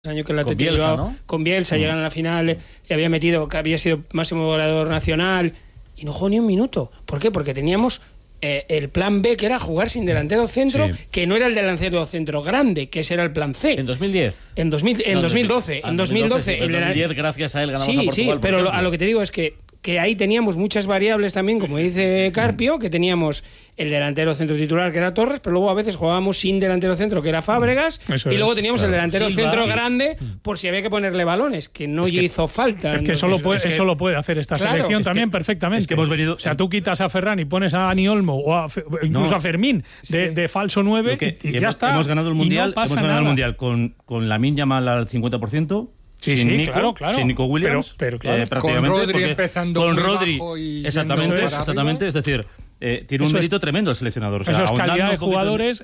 año que el Con Atlético Bielsa, Bilbao, ¿no? con Bielsa llegan a la final y había metido que había sido máximo goleador nacional y no jugó ni un minuto. ¿Por qué? Porque teníamos el plan B, que era jugar sin delantero centro, que no era el delantero centro grande, que ese era el plan C. ¿En 2010? En 2012. En 2012. En 2010, gracias a él ganamos a Portugal. Sí, pero a lo que te digo es que ahí teníamos muchas variables también, como dice Carpio, que teníamos el delantero centro titular, que era Torres, pero luego a veces jugábamos sin delantero centro, que era Fábregas, y luego teníamos el delantero centro grande por si había que ponerle balones, que no hizo falta. Es que eso lo puede hacer esta selección también perfectamente. Es que hemos venido... O sea, tú quitas a Ferran y pones a Dani Olmo o incluso a Fermín de falso 9 y ya está. Hemos ganado el Mundial, no con Lamine Yamal al 50%. Sí, sin Nico, claro. Sin Nico Williams, pero claro. prácticamente, con Rodri empezando con muy Rodri, bajo y exactamente, es decir, tiene un mérito tremendo el seleccionador. O sea, eso es calidad de jugadores,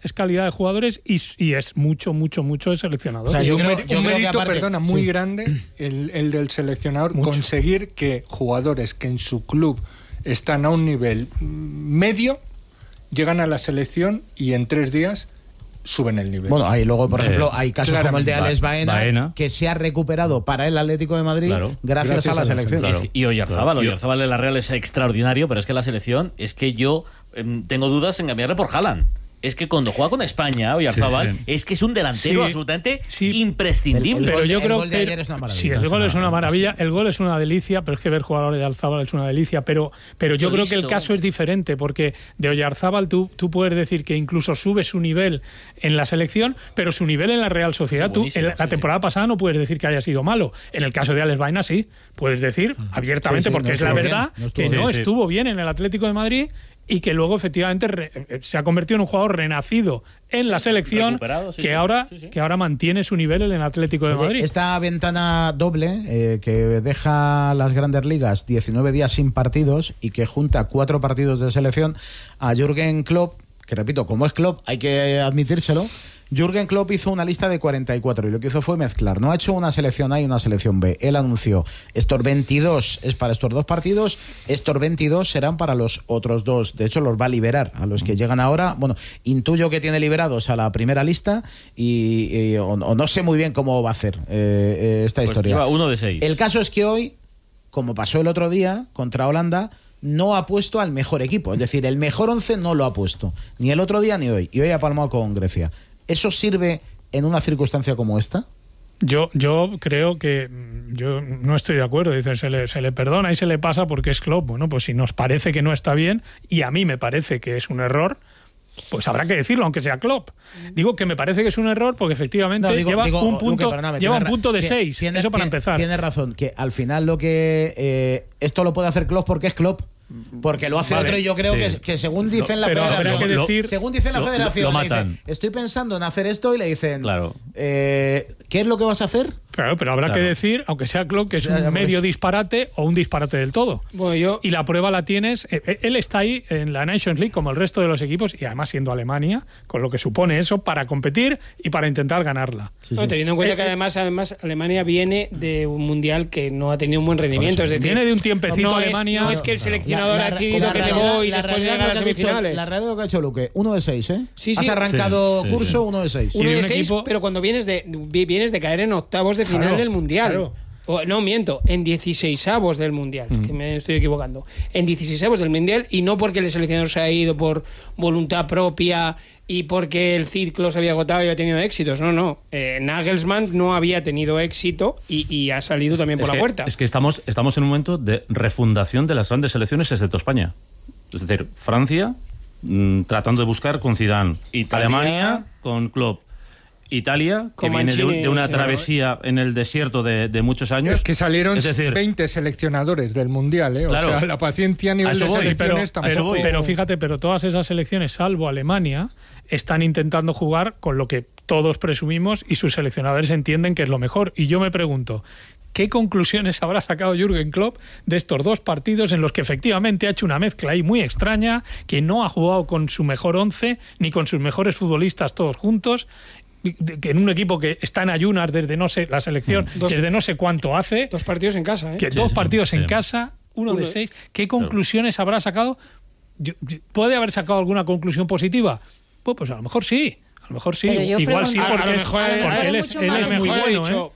y es mucho el seleccionador. O sea, yo un creo mérito, que aparte, muy grande el del seleccionador, conseguir que jugadores que en su club están a un nivel medio llegan a la selección y en 3 días suben el nivel. Bueno, ahí luego, por ejemplo, hay casos como el de Alex Baena, que se ha recuperado para el Atlético de Madrid gracias a la selección. Y Oyarzábal de la Real es extraordinario, pero es que la selección, es que yo tengo dudas en cambiarle por Haaland. Es que cuando juega con España, Oyarzábal, es que es un delantero absolutamente imprescindible. Pero yo creo que ayer es una maravilla. Sí, el gol es una maravilla, el gol es una delicia, pero es que ver jugar a Oyarzábal es una delicia. Pero yo creo que el caso es diferente, porque de Oyarzábal tú puedes decir que incluso sube su nivel en la selección, pero su nivel en la Real Sociedad, la temporada pasada no puedes decir que haya sido malo. En el caso de Alex Baena sí, puedes decir abiertamente, porque es la verdad que no estuvo bien en el Atlético de Madrid, y que luego efectivamente se ha convertido en un jugador renacido en la selección que ahora mantiene su nivel en el Atlético de Madrid. Esta ventana doble que deja las grandes ligas 19 días sin partidos y que junta 4 partidos de selección a Jürgen Klopp, que repito, como es Klopp hay que admitírselo. Jürgen Klopp hizo una lista de 44 y lo que hizo fue mezclar. No ha hecho una selección A y una selección B. Él anunció, estos 22 es para estos 2 partidos, estos 22 serán para los otros 2. De hecho, los va a liberar a los que llegan ahora. Bueno, intuyo que tiene liberados a la primera lista o no sé muy bien cómo va a hacer esta historia. Lleva 1 de 6. El caso es que hoy, como pasó el otro día contra Holanda, no ha puesto al mejor equipo. Es decir, el mejor 11 no lo ha puesto. Ni el otro día ni hoy. Y hoy ha palmado con Grecia. ¿Eso sirve en una circunstancia como esta? Yo creo que yo no estoy de acuerdo. Dicen, se le perdona y se le pasa porque es Klopp. Bueno, pues si nos parece que no está bien, y a mí me parece que es un error, pues habrá que decirlo, aunque sea Klopp. Digo que me parece que es un error porque efectivamente lleva un punto de 6. Eso para empezar. Tienes razón, que al final lo que esto lo puede hacer Klopp porque es Klopp. Porque lo hace otro, y yo creo que según dicen la federación, le dicen, estoy pensando en hacer esto, y le dicen, ¿qué es lo que vas a hacer? Claro, pero habrá que decir, aunque sea Klopp, que es un medio disparate o un disparate del todo. Bueno, y la prueba la tienes. Él está ahí en la Nations League como el resto de los equipos, y además siendo Alemania, con lo que supone eso para competir y para intentar ganarla. Teniendo en cuenta que además Alemania viene de un mundial que no ha tenido un buen rendimiento. Es decir, viene de un tiempecito Alemania. No es que el seleccionador ha decidido que te voy y después llegar a las semifinales. La realidad que ha hecho Luque, 1 de 6, ¿eh? Sí. Has arrancado curso 1 de 6. 1 de 6, pero cuando vienes de caer en octavos de final del Mundial. No, miento, en 16avos del Mundial, que me estoy equivocando. En 16avos del Mundial, y no porque el seleccionador se ha ido por voluntad propia y porque el ciclo se había agotado y había tenido éxitos. No. Nagelsmann no había tenido éxito y ha salido también por la puerta. Es que estamos en un momento de refundación de las grandes selecciones, excepto España. Es decir, Francia tratando de buscar con Zidane, Alemania con Klopp, Italia, que viene de una travesía en el desierto de muchos años. Es que salieron 20 seleccionadores del Mundial, ¿eh? Claro. O sea, la paciencia a nivel de selecciones tampoco... Pero fíjate, todas esas selecciones, salvo Alemania, están intentando jugar con lo que todos presumimos y sus seleccionadores entienden que es lo mejor. Y yo me pregunto, ¿qué conclusiones habrá sacado Jürgen Klopp de estos 2 partidos en los que efectivamente ha hecho una mezcla ahí muy extraña, que no ha jugado con su mejor 11 ni con sus mejores futbolistas todos juntos, que en un equipo que está en ayunas desde no sé, la selección, desde no sé cuánto hace? 2 partidos en casa, ¿eh? 2 partidos en casa, 1 de 6. ¿Qué conclusiones habrá sacado? ¿Puede haber sacado alguna conclusión positiva? Pues a lo mejor sí. A lo mejor sí, igual sí, porque él es muy bueno, ¿eh?